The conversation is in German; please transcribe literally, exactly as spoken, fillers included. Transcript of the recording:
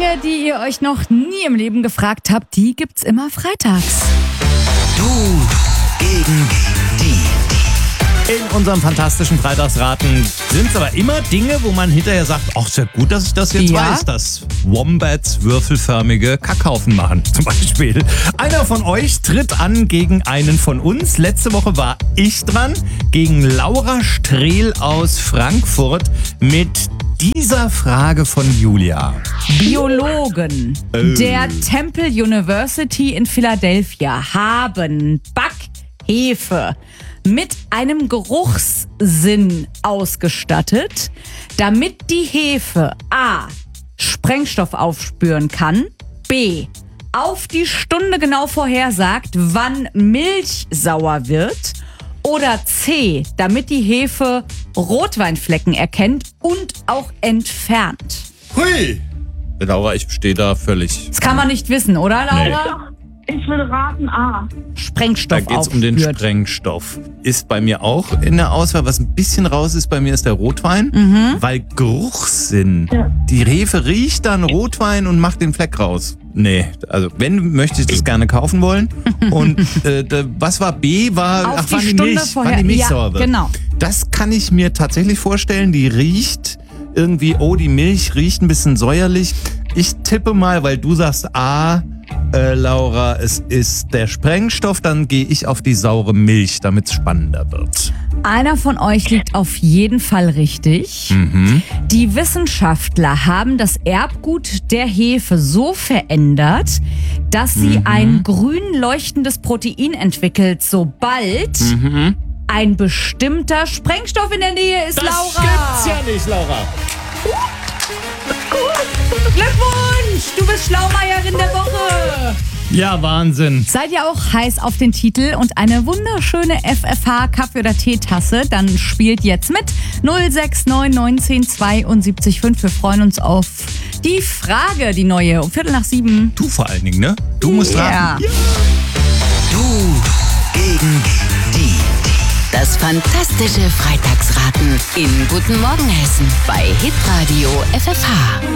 Frage, die ihr euch noch nie im Leben gefragt habt, die gibt's immer freitags. Du gegen die. In unserem fantastischen Freitagsraten sind es aber immer Dinge, wo man hinterher sagt, ach, ist ja gut, dass ich das jetzt Ja. weiß, dass Wombats würfelförmige Kackhaufen machen, zum Beispiel. Einer von euch tritt an gegen einen von uns. Letzte Woche war ich dran, gegen Laura Strehl aus Frankfurt mit dieser Frage von Julia. Biologen Äh. der Temple University in Philadelphia haben Backhefe mit einem Geruchssinn ausgestattet, damit die Hefe A. Sprengstoff aufspüren kann, B. auf die Stunde genau vorhersagt, wann Milch sauer wird, oder C. damit die Hefe Rotweinflecken erkennt und auch entfernt. Hui! Laura, ich stehe da völlig. Das kann man nicht wissen, oder Laura? Ich würde raten A. Sprengstoff Da geht es um den aufspürt. Sprengstoff. Ist bei mir auch in der Auswahl. Was ein bisschen raus ist bei mir, ist der Rotwein. Mhm. Weil Geruchssinn. Ja. Die Hefe riecht dann Rotwein und macht den Fleck raus. Nee, also wenn, möchte ich das gerne kaufen wollen. Und äh, da- was war B? War, Auf ach, die wann die Stunde Milch, vorher- wann die Milch ja, sauer wird. genau. Das kann ich mir tatsächlich vorstellen. Die riecht irgendwie, oh, die Milch riecht ein bisschen säuerlich. Ich tippe mal, weil du sagst A, äh, Laura, es ist der Sprengstoff, dann gehe ich auf die saure Milch, damit es spannender wird. Einer von euch liegt auf jeden Fall richtig. Mhm. Die Wissenschaftler haben das Erbgut der Hefe so verändert, dass sie Mhm. ein grün leuchtendes Protein entwickelt, sobald Mhm. ein bestimmter Sprengstoff in der Nähe ist, Laura. nicht, Laura. Glückwunsch, du bist Schlaumeierin der Woche. Ja, Wahnsinn. Seid ihr auch heiß auf den Titel und eine wunderschöne F F H Kaffee- oder Teetasse? Dann spielt jetzt mit null sechs neun neunzehn zweiundsiebzig fünf. Wir freuen uns auf die Frage, die neue, um Viertel nach sieben. Du vor allen Dingen, ne? Du musst Ja. raten. Du gegen die. Das fantastische Freitagsraten in Guten Morgen Hessen bei Hitradio F F H.